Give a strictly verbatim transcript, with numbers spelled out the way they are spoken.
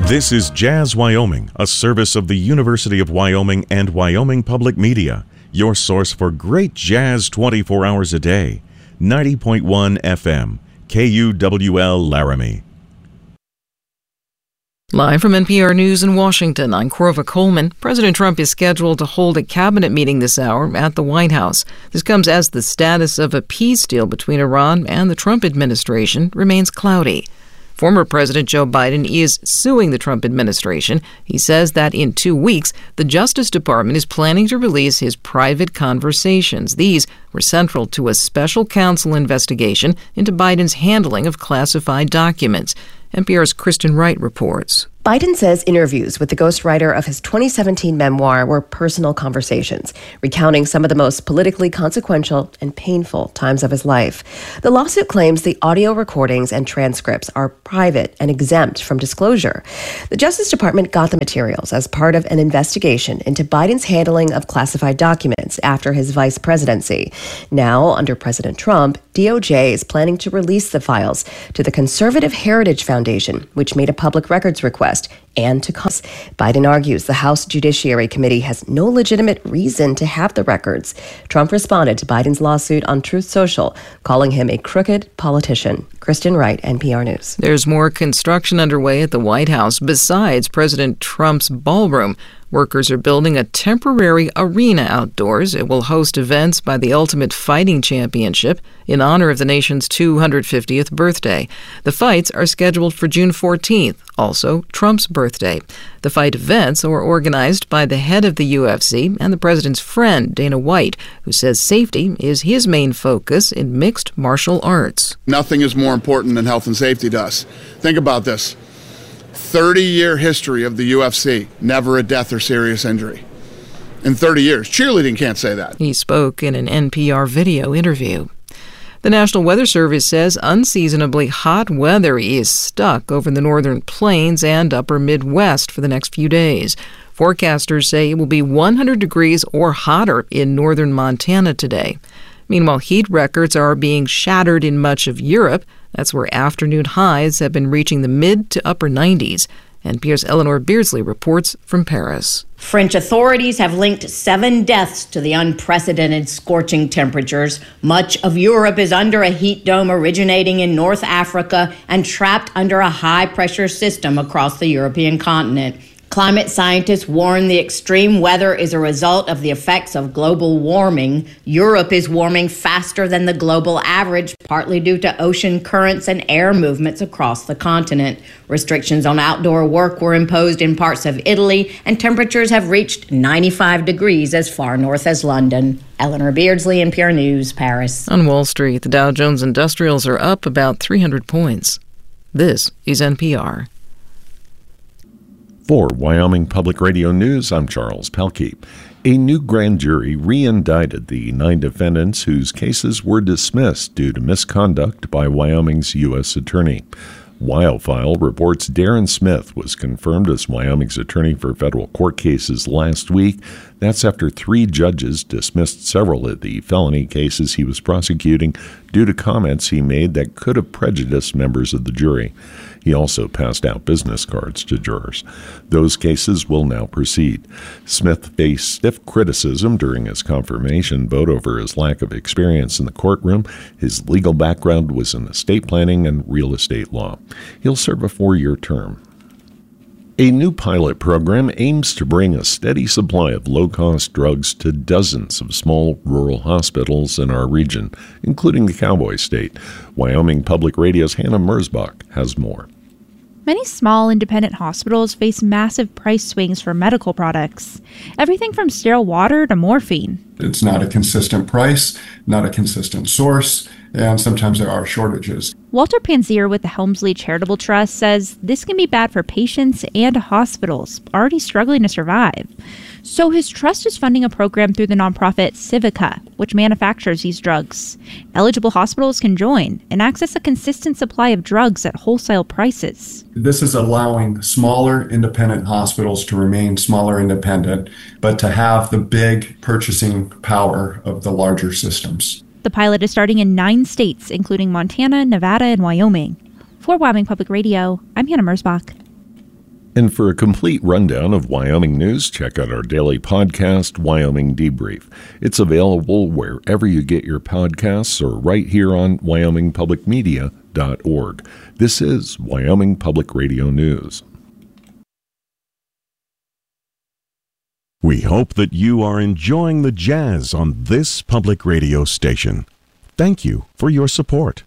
This is Jazz Wyoming, a service of the University of Wyoming and Wyoming Public Media, your source for great jazz twenty-four hours a day. ninety point one F M, K U W L Laramie. Live from N P R News in Washington, I'm Corva Coleman. President Trump is scheduled to hold a cabinet meeting this hour at the White House. This comes as the status of a peace deal between Iran and the Trump administration remains cloudy. Former President Joe Biden is suing the Trump administration. He says that in two weeks, the Justice Department is planning to release his private conversations. These were central to a special counsel investigation into Biden's handling of classified documents. N P R's Kristen Wright reports. Biden says interviews with the ghostwriter of his twenty seventeen memoir were personal conversations, recounting some of the most politically consequential and painful times of his life. The lawsuit claims the audio recordings and transcripts are private and exempt from disclosure. The Justice Department got the materials as part of an investigation into Biden's handling of classified documents after his vice presidency. Now, under President Trump, D O J is planning to release the files to the Conservative Heritage Foundation, which made a public records request, and to Congress. Biden argues the House Judiciary Committee has no legitimate reason to have the records. Trump responded to Biden's lawsuit on Truth Social, calling him a crooked politician. Kristen Wright, N P R News. There's more construction underway at the White House besides President Trump's ballroom. Workers are building a temporary arena outdoors. It will host events by the Ultimate Fighting Championship in honor of the nation's two hundred fiftieth birthday. The fights are scheduled for June fourteenth, also Trump's birthday. The fight events are organized by the head of the U F C and the president's friend, Dana White, who says safety is his main focus in mixed martial arts. Nothing is more important than health and safety to us. Think about this. thirty-year history of the U F C, never a death or serious injury. In thirty years. Cheerleading can't say that. He spoke in an N P R video interview. The National Weather Service says unseasonably hot weather is stuck over the northern plains and upper Midwest for the next few days. Forecasters say it will be one hundred degrees or hotter in northern Montana today. Meanwhile, heat records are being shattered in much of Europe. That's where afternoon highs have been reaching the mid to upper nineties. N P R's Eleanor Beardsley reports from Paris. French authorities have linked seven deaths to the unprecedented scorching temperatures. Much of Europe is under a heat dome originating in North Africa and trapped under a high-pressure system across the European continent. Climate scientists warn the extreme weather is a result of the effects of global warming. Europe is warming faster than the global average, partly due to ocean currents and air movements across the continent. Restrictions on outdoor work were imposed in parts of Italy, and temperatures have reached ninety-five degrees as far north as London. Eleanor Beardsley, N P R News, Paris. On Wall Street, the Dow Jones Industrials are up about three hundred points. This is N P R. For Wyoming Public Radio News, I'm Charles Pelkey. A new grand jury re-indicted the nine defendants whose cases were dismissed due to misconduct by Wyoming's U S attorney. WyoFile reports Darren Smith was confirmed as Wyoming's attorney for federal court cases last week. That's after three judges dismissed several of the felony cases he was prosecuting due to comments he made that could have prejudiced members of the jury. He also passed out business cards to jurors. Those cases will now proceed. Smith faced stiff criticism during his confirmation vote over his lack of experience in the courtroom. His legal background was in estate planning and real estate law. He'll serve a four-year term. A new pilot program aims to bring a steady supply of low-cost drugs to dozens of small rural hospitals in our region, including the Cowboy State. Wyoming Public Radio's Hannah Merzbach has more. Many small independent hospitals face massive price swings for medical products. Everything from sterile water to morphine. It's not a consistent price, not a consistent source, and sometimes there are shortages. Walter Panzier with the Helmsley Charitable Trust says this can be bad for patients and hospitals already struggling to survive. So his trust is funding a program through the nonprofit Civica, which manufactures these drugs. Eligible hospitals can join and access a consistent supply of drugs at wholesale prices. This is allowing smaller independent hospitals to remain smaller independent, but to have the big purchasing power of the larger systems. The pilot is starting in nine states, including Montana, Nevada, and Wyoming. For Wyoming Public Radio, I'm Hannah Merzbach. And for a complete rundown of Wyoming news, check out our daily podcast, Wyoming Debrief. It's available wherever you get your podcasts or right here on wyoming public media dot org. This is Wyoming Public Radio News. We hope that you are enjoying the jazz on this public radio station. Thank you for your support.